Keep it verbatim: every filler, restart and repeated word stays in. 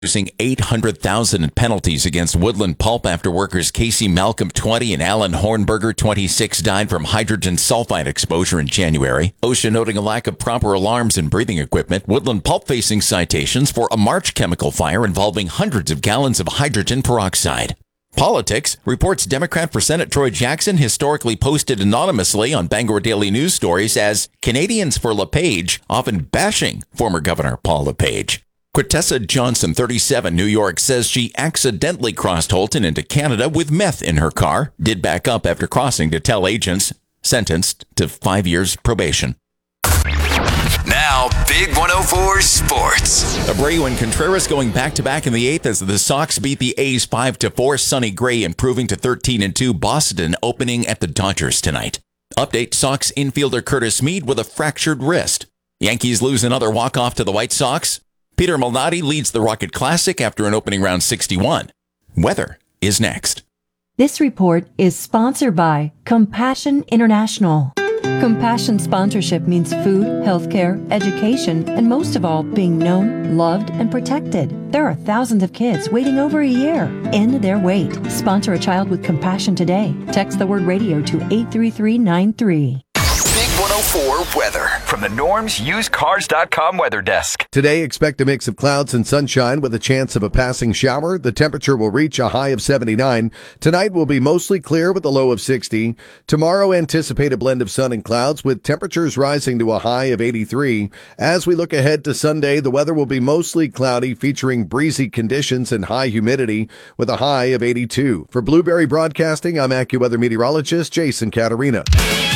Using eight hundred thousand in penalties against Woodland Pulp after workers Casey Malcolm, twenty, and Alan Hornberger, twenty-six, died from hydrogen sulfide exposure in January. OSHA noting a lack of proper alarms and breathing equipment. Woodland Pulp facing citations for a March chemical fire involving hundreds of gallons of hydrogen peroxide. Politics. Reports Democrat for Senate Troy Jackson historically posted anonymously on Bangor Daily News Stories as Canadians for LePage, often bashing former Governor Paul LePage. Quintessa Johnson, thirty-seven, New York, says she accidentally crossed Holton into Canada with meth in her car, did back up after crossing to tell agents, sentenced to five years probation. Now, Big one oh four Sports. Abreu and Contreras going back-to-back in the eighth as the Sox beat the A's five to four. Sonny Gray improving to thirteen and two. Boston opening at the Dodgers tonight. Update, Sox infielder Curtis Mead with a fractured wrist. Yankees lose another walk-off to the White Sox. Peter Malnati leads the Rocket Classic after an opening round sixty-one. Weather is next. This report is sponsored by Compassion International. Compassion sponsorship means food, healthcare, education, and most of all, being known, loved, and protected. There are thousands of kids waiting over a year. End their wait. Sponsor a child with compassion today. Text the word radio to eight three three nine three. Big one oh four weather from the Norms Used Cars dot com weather desk. Today, expect a mix of clouds and sunshine with a chance of a passing shower. The temperature will reach a high of seventy-nine. Tonight will be mostly clear with a low of sixty. Tomorrow, anticipate a blend of sun and clouds with temperatures rising to a high of eighty-three. As we look ahead to Sunday, the weather will be mostly cloudy, featuring breezy conditions and high humidity with a high of eighty-two. For Blueberry Broadcasting, I'm AccuWeather meteorologist Jason Caterina.